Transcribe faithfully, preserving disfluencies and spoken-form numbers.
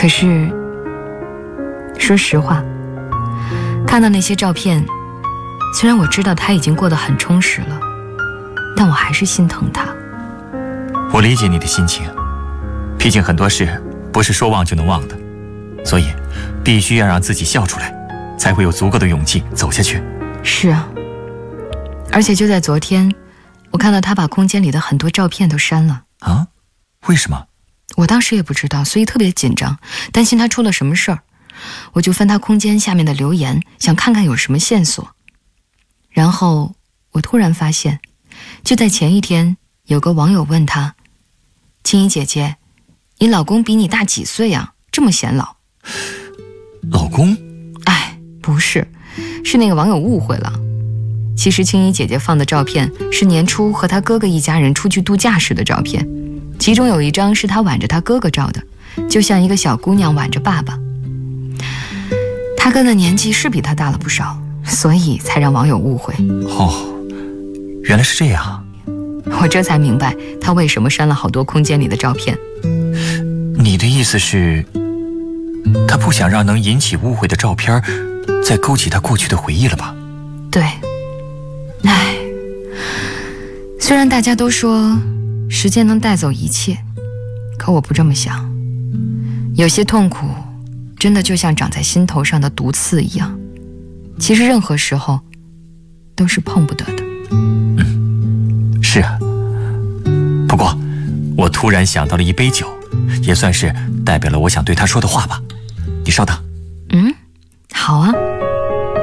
可是说实话，看到那些照片，虽然我知道他已经过得很充实了，但我还是心疼他。 我理解你的心情，毕竟很多事不是说忘就能忘的，所以必须要让自己笑出来，才会有足够的勇气走下去。 是啊，而且就在昨天，我看到他把空间里的很多照片都删了。 啊？为什么？ 我当时也不知道，所以特别紧张，担心他出了什么事儿。我就翻他空间下面的留言，想看看有什么线索。然后我突然发现，就在前一天，有个网友问他：青衣姐姐，你老公比你大几岁啊？这么显老。 老公？ 哎，不是，是那个网友误会了。其实青衣姐姐放的照片是年初和她哥哥一家人出去度假时的照片，其中有一张是她挽着她哥哥照的，就像一个小姑娘挽着爸爸。他哥的年纪是比他大了不少，所以才让网友误会。 哦，原来是这样。 我这才明白他为什么删了好多空间里的照片。 你的意思是，他不想让能引起误会的照片再勾起他过去的回忆了吧？ 对。唉，虽然大家都说时间能带走一切，可我不这么想。有些痛苦真的就像长在心头上的毒刺一样，其实任何时候都是碰不得的。 嗯，是啊。不过我突然想到了一杯酒，也算是代表了我想对他说的话吧。你稍等。